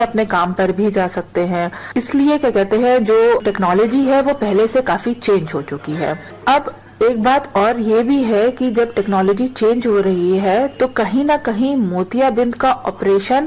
अपने काम पर भी जा सकते हैं। इसलिए क्या कहते हैं, जो टेक्नोलॉजी है वो पहले से काफी चेंज हो चुकी है। अब एक बात और ये भी है कि जब टेक्नोलॉजी चेंज हो रही है तो कहीं ना कहीं मोतियाबिंद का ऑपरेशन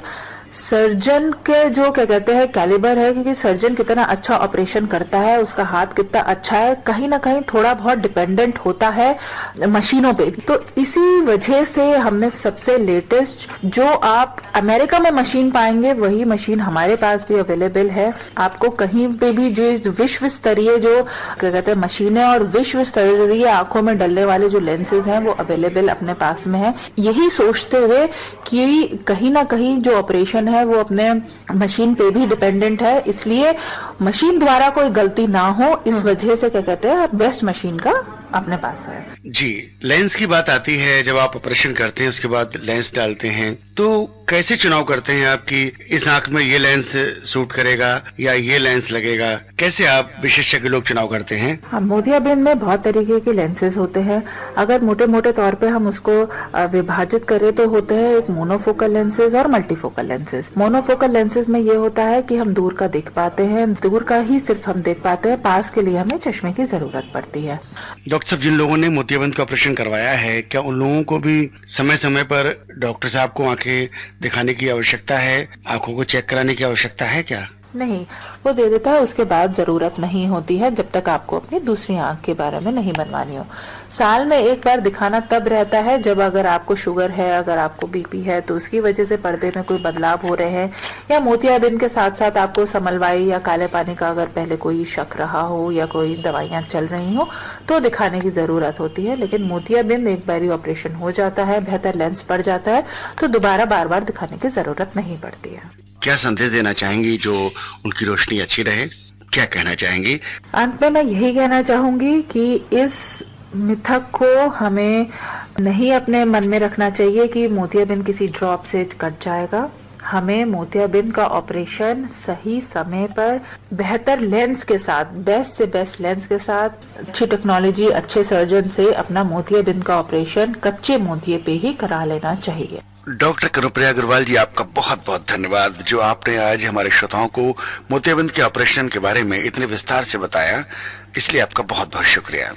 सर्जन के जो क्या कहते हैं कैलिबर है, क्योंकि सर्जन कितना अच्छा ऑपरेशन करता है, उसका हाथ कितना अच्छा है, कहीं ना कहीं थोड़ा बहुत डिपेंडेंट होता है मशीनों पे। तो इसी वजह से हमने सबसे लेटेस्ट जो आप अमेरिका में मशीन पाएंगे वही मशीन हमारे पास भी अवेलेबल है। आपको कहीं पे भी जो विश्व स्तरीय जो क्या कहते हैं मशीनें और विश्व स्तरीय आंखों में डलने वाले जो लेंसेज हैं वो अवेलेबल अपने पास में है। यही सोचते हुए कि कहीं ना कहीं जो ऑपरेशन है वो अपने मशीन पे भी डिपेंडेंट है, इसलिए मशीन द्वारा कोई गलती ना हो, इस वजह से क्या कहते हैं बेस्ट मशीन का अपने पास है। जी, लेंस की बात आती है, जब आप ऑपरेशन करते हैं उसके बाद लेंस डालते हैं तो कैसे चुनाव करते हैं आप कि इस आंख में ये लेंस सूट करेगा या ये लेंस लगेगा? कैसे आप विशेषज्ञ लोग चुनाव करते हैं? हाँ, मोतियाबिंद में बहुत तरीके के लेंसेज होते हैं। अगर मोटे मोटे तौर पे हम उसको विभाजित करें तो होते हैं एक मोनोफोकल लेंसेज और मल्टीफोकल लेंसेज। मोनोफोकल लेंसेज में ये होता है कि हम दूर का देख पाते हैं, दूर का ही सिर्फ हम देख पाते हैं, पास के लिए हमें चश्मे की जरूरत पड़ती है। डॉक्टर साहब, जिन लोगों ने मोतियाबिंद का ऑपरेशन करवाया है, क्या उन लोगों को भी समय समय पर डॉक्टर साहब को आंखें दिखाने की आवश्यकता है, आंखों को चेक कराने की आवश्यकता है क्या? नहीं, वो दे देता है, उसके बाद जरूरत नहीं होती है जब तक आपको अपनी दूसरी आंख के बारे में नहीं बनवानी हो। साल में एक बार दिखाना तब रहता है जब अगर आपको शुगर है, अगर आपको बीपी है तो उसकी वजह से पर्दे में कोई बदलाव हो रहे हैं, या मोतियाबिंद के साथ साथ आपको समलवाई या काले पानी का अगर पहले कोई शक रहा हो या कोई दवाइयां चल रही हो तो दिखाने की जरूरत होती है। लेकिन मोतियाबिंद एक बार ऑपरेशन हो जाता है, बेहतर लेंस पड़ जाता है तो दोबारा बार बार दिखाने की जरूरत नहीं पड़ती है। क्या संदेश देना चाहेंगी जो उनकी रोशनी अच्छी रहे? क्या कहना चाहेंगी? अंत में मैं यही कहना चाहूंगी कि इस मिथक को हमें नहीं अपने मन में रखना चाहिए कि मोतियाबिंद किसी ड्रॉप से कट जाएगा। हमें मोतियाबिंद का ऑपरेशन सही समय पर बेहतर लेंस के साथ, बेस्ट से बेस्ट लेंस के साथ, अच्छी टेक्नोलॉजी, अच्छे सर्जन से अपना मोतियाबिंद का ऑपरेशन कच्चे मोतिये पे ही करा लेना चाहिए। डॉक्टर कनुप्रिया अग्रवाल जी, आपका बहुत बहुत धन्यवाद जो आपने आज हमारे श्रोताओं को मोतियाबिंद के ऑपरेशन के बारे में इतने विस्तार से बताया, इसलिए आपका बहुत बहुत शुक्रिया।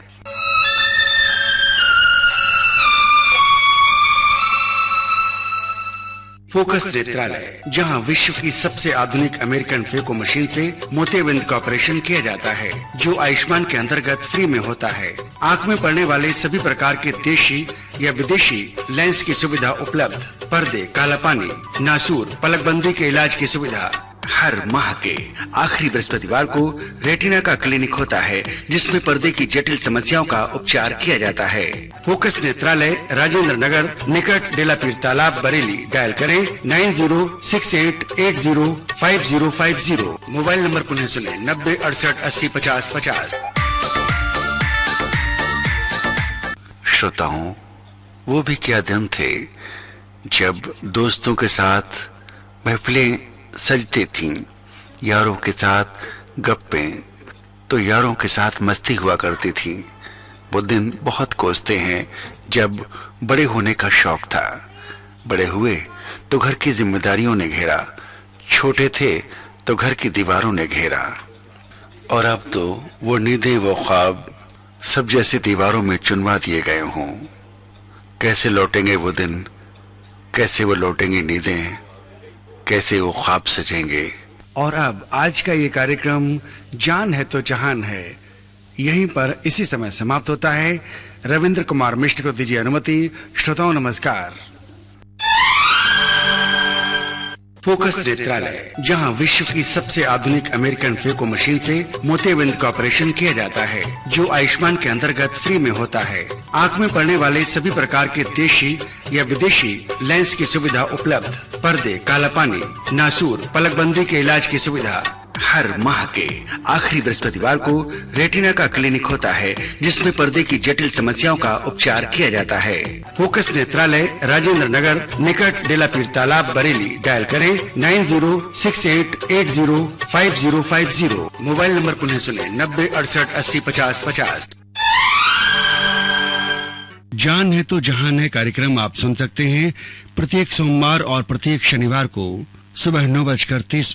फोकस नेत्रालय, जहां विश्व की सबसे आधुनिक अमेरिकन फेको मशीन से मोतियाबिंद का ऑपरेशन किया जाता है, जो आयुष्मान के अंतर्गत फ्री में होता है। आंख में पड़ने वाले सभी प्रकार के देशी या विदेशी लेंस की सुविधा उपलब्ध, पर्दे, काला पानी, नासूर, पलकबंदी के इलाज की सुविधा। हर माह के आखिरी बृहस्पतिवार को रेटिना का क्लिनिक होता है, जिसमें पर्दे की जटिल समस्याओं का उपचार किया जाता है। फोकस नेत्रालय, राजेंद्र नगर, निकट डेलापीर तालाब, बरेली। डायल करें 9068805050। मोबाइल नंबर पुनः सुने 9068805050। श्रोताओं, वो भी क्या दिन थे जब दोस्तों के साथ महफिलें सजती थीं, यारों के साथ गप्पें तो यारों के साथ मस्ती हुआ करती थी। वो दिन बहुत कोसते हैं जब बड़े होने का शौक था। बड़े हुए तो घर की जिम्मेदारियों ने घेरा, छोटे थे तो घर की दीवारों ने घेरा, और अब तो वो नींदें, वो ख्वाब सब जैसे दीवारों में चुनवा दिए गए हों। कैसे लौटेंगे वो दिन, कैसे वो लौटेंगी नींदें, कैसे वो ख्वाब सजेंगे। और अब आज का ये कार्यक्रम जान है तो जहान है यहीं पर इसी समय समाप्त होता है। रविंद्र कुमार मिश्र को दीजिए अनुमति। श्रोताओं नमस्कार। फोकस नेत्रालय, जहां विश्व की सबसे आधुनिक अमेरिकन फेको मशीन से मोतियाबिंद का ऑपरेशन किया जाता है, जो आयुष्मान के अंतर्गत फ्री में होता है। आंख में पड़ने वाले सभी प्रकार के देशी या विदेशी लेंस की सुविधा उपलब्ध, पर्दे, काला पानी, नासूर, पलकबंदी के इलाज की सुविधा। हर माह के आखिरी बृहस्पतिवार को रेटिना का क्लिनिक होता है, जिसमें पर्दे की जटिल समस्याओं का उपचार किया जाता है। फोकस नेत्रालय, राजेंद्र नगर, निकट डेलापीर तालाब, बरेली। डायल करें 9068805050। मोबाइल नंबर पुनः सुने 9068805050। जान है तो जहान है कार्यक्रम आप सुन सकते हैं प्रत्येक सोमवार और प्रत्येक शनिवार को सुबह 9:30